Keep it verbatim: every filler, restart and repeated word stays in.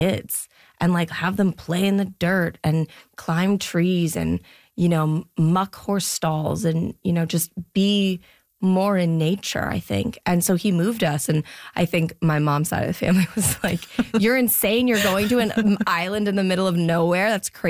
kids and like have them play in the dirt and climb trees and, you know, muck horse stalls and, you know, just be more in nature, I think. And so he moved us. And I think my mom's side of the family was like, you're insane. You're going to an island in the middle of nowhere. That's crazy.